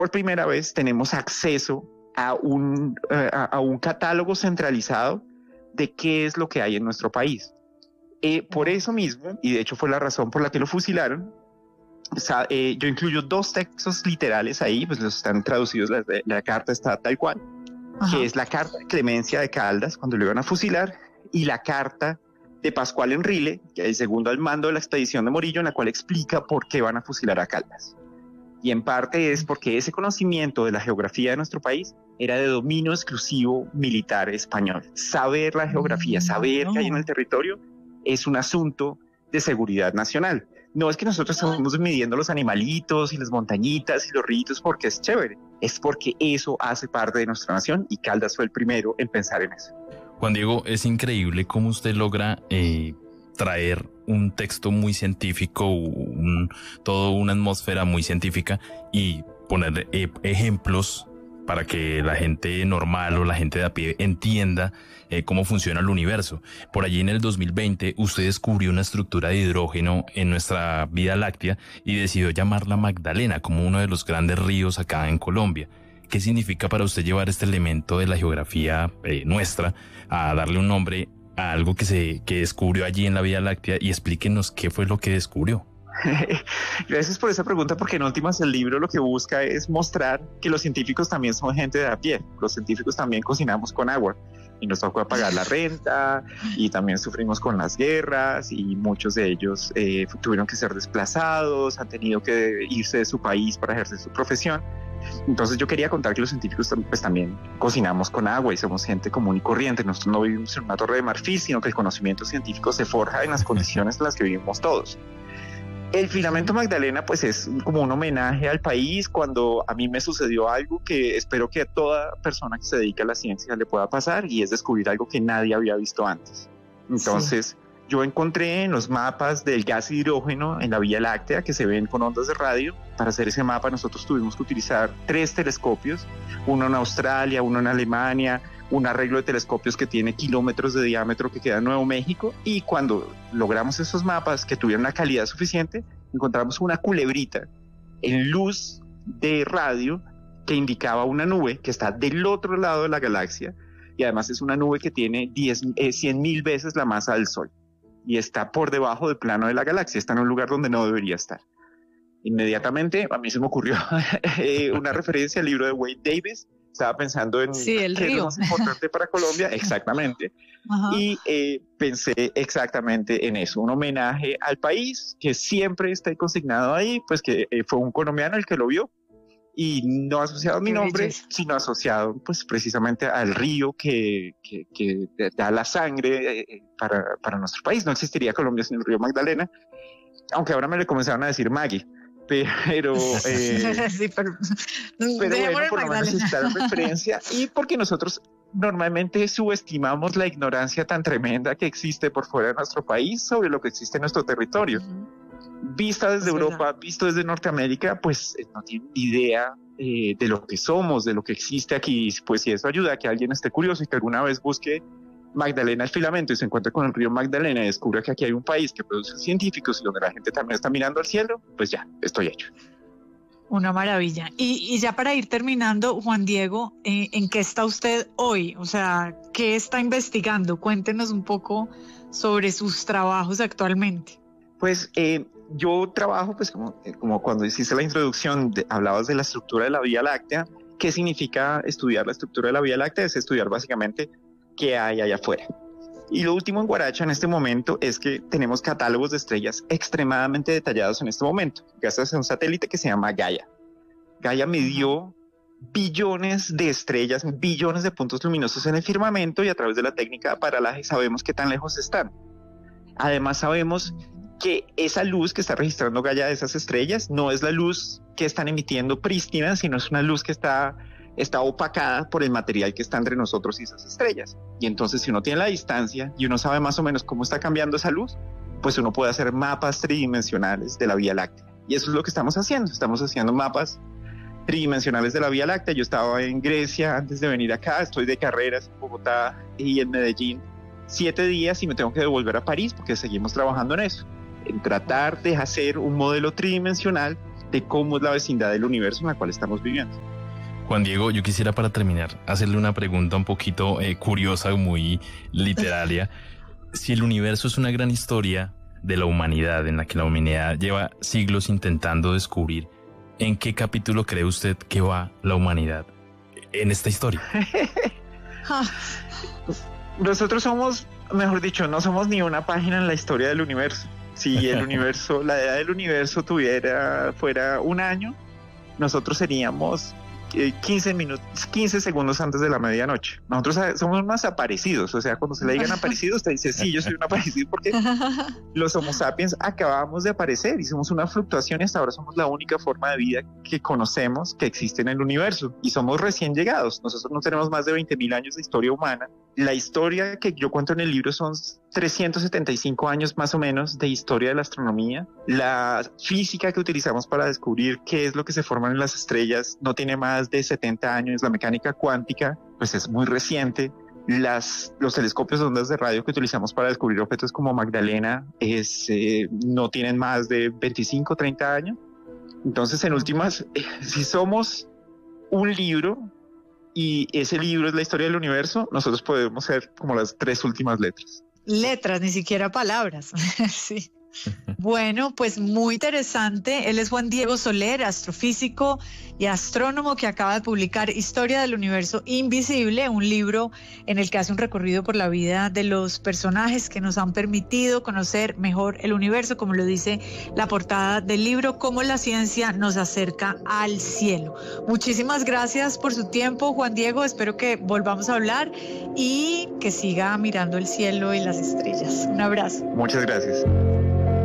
por primera vez tenemos acceso a un catálogo centralizado de qué es lo que hay en nuestro país. Por eso mismo, y de hecho fue la razón por la que lo fusilaron, yo incluyo 2 textos literales ahí, pues los están traducidos, la carta está tal cual, que es la carta de clemencia de Caldas cuando lo iban a fusilar, y la carta de Pascual Enrile, que es el segundo al mando de la expedición de Morillo, en la cual explica por qué van a fusilar a Caldas. Y en parte es porque ese conocimiento de la geografía de nuestro país era de dominio exclusivo militar español. Saber la geografía, saber qué hay en el territorio, es un asunto de seguridad nacional. No es que nosotros estamos midiendo los animalitos y las montañitas y los ríos porque es chévere, es porque eso hace parte de nuestra nación y Caldas fue el primero en pensar en eso. Juan Diego, es increíble cómo usted logra traer un texto muy científico, toda una atmósfera muy científica y poner ejemplos para que la gente normal o la gente de a pie entienda cómo funciona el universo. Por allí en el 2020 usted descubrió una estructura de hidrógeno en nuestra Vía Láctea y decidió llamarla Magdalena, como uno de los grandes ríos acá en Colombia. ¿Qué significa para usted llevar este elemento de la geografía nuestra a darle un nombre a algo que descubrió allí en la Vía Láctea? Y explíquenos qué fue lo que descubrió. Gracias por esa pregunta, porque en últimas el libro lo que busca es mostrar que los científicos también son gente de a pie. Los científicos también cocinamos con agua y nos tocó pagar la renta y también sufrimos con las guerras y muchos de ellos tuvieron que ser desplazados, han tenido que irse de su país para ejercer su profesión. Entonces yo quería contar que los científicos pues también cocinamos con agua y somos gente común y corriente. Nosotros no vivimos en una torre de marfil, sino que el conocimiento científico se forja en las condiciones en las que vivimos todos. El filamento Magdalena pues es como un homenaje al país cuando a mí me sucedió algo que espero que a toda persona que se dedica a la ciencia le pueda pasar, y es descubrir algo que nadie había visto antes. Entonces yo encontré en los mapas del gas hidrógeno en la Vía Láctea, que se ven con ondas de radio. Para hacer ese mapa nosotros tuvimos que utilizar 3 telescopios, uno en Australia, uno en Alemania, un arreglo de telescopios que tiene kilómetros de diámetro que queda en Nuevo México, y cuando logramos esos mapas que tuvieron la calidad suficiente, encontramos una culebrita en luz de radio que indicaba una nube que está del otro lado de la galaxia, y además es una nube que tiene 100,000 veces la masa del Sol y está por debajo del plano de la galaxia, está en un lugar donde no debería estar. Inmediatamente a mí se me ocurrió una referencia al libro de Wade Davis. Estaba pensando en qué es lo más importante para Colombia, exactamente. Y pensé exactamente en eso, un homenaje al país que siempre está consignado ahí, pues que fue un colombiano el que lo vio, y no asociado a mi nombre, sino asociado pues precisamente al río que da la sangre para nuestro país. No existiría Colombia sin el río Magdalena, aunque ahora me le comenzaron a decir Maggie. Pero bueno, por lo menos está la referencia, y porque nosotros normalmente subestimamos la ignorancia tan tremenda que existe por fuera de nuestro país sobre lo que existe en nuestro territorio. Vista desde Europa, visto desde Norteamérica, pues no tienen idea de lo que somos, de lo que existe aquí. Pues si eso ayuda a que alguien esté curioso y que alguna vez busque Magdalena el filamento y se encuentra con el río Magdalena y descubre que aquí hay un país que produce científicos y donde la gente también está mirando al cielo, pues ya, estoy hecho. Una maravilla. Y ya para ir terminando, Juan Diego, ¿en qué está usted hoy? O sea, ¿qué está investigando? Cuéntenos un poco sobre sus trabajos actualmente. Pues yo trabajo, pues como cuando hiciste la introducción, hablabas de la estructura de la Vía Láctea. ¿Qué significa estudiar la estructura de la Vía Láctea? Es estudiar básicamente qué hay allá afuera. Y lo último en Guaracha en este momento es que tenemos catálogos de estrellas extremadamente detallados en este momento, gracias a un satélite que se llama Gaia. Gaia midió billones de estrellas, billones de puntos luminosos en el firmamento, y a través de la técnica de paralaje sabemos qué tan lejos están. Además sabemos que esa luz que está registrando Gaia de esas estrellas no es la luz que están emitiendo prístina, sino es una luz que está opacada por el material que está entre nosotros y esas estrellas. Y entonces, si uno tiene la distancia y uno sabe más o menos cómo está cambiando esa luz, pues uno puede hacer mapas tridimensionales de la Vía Láctea. Y eso es lo que estamos haciendo mapas tridimensionales de la Vía Láctea. Yo estaba en Grecia antes de venir acá, estoy de carreras en Bogotá y en Medellín 7 días y me tengo que devolver a París porque seguimos trabajando en eso, en tratar de hacer un modelo tridimensional de cómo es la vecindad del universo en la cual estamos viviendo. Juan Diego, yo quisiera para terminar hacerle una pregunta un poquito curiosa, muy literaria. Si el universo es una gran historia de la humanidad, en la que la humanidad lleva siglos intentando descubrir, ¿en qué capítulo cree usted que va la humanidad en esta historia? Nosotros somos, mejor dicho, no somos ni una página en la historia del universo. Si el universo, la edad del universo fuera un año, nosotros seríamos 15 segundos antes de la medianoche. Nosotros somos más aparecidos, o sea, cuando se le digan aparecidos, usted dice, sí, yo soy un aparecido porque los Homo sapiens acabamos de aparecer y somos una fluctuación y hasta ahora somos la única forma de vida que conocemos que existe en el universo y somos recién llegados. Nosotros no tenemos más de 20.000 años de historia humana. La historia que yo cuento en el libro son 375 años más o menos de historia de la astronomía. La física que utilizamos para descubrir qué es lo que se forman en las estrellas no tiene más de 70 años. La mecánica cuántica pues es muy reciente. Los telescopios de ondas de radio que utilizamos para descubrir objetos como Magdalena no tienen más de 25 o 30 años. Entonces, en últimas, si somos un libro y ese libro es la historia del universo, nosotros podemos ser como las 3 últimas letras. Letras, ni siquiera palabras. Sí. Bueno, pues muy interesante. Él es Juan Diego Soler, astrofísico y astrónomo que acaba de publicar Historia del Universo Invisible, un libro en el que hace un recorrido por la vida de los personajes que nos han permitido conocer mejor el universo, como lo dice la portada del libro, cómo la ciencia nos acerca al cielo. Muchísimas gracias por su tiempo, Juan Diego. Espero que volvamos a hablar y que siga mirando el cielo y las estrellas. Un abrazo. Muchas gracias.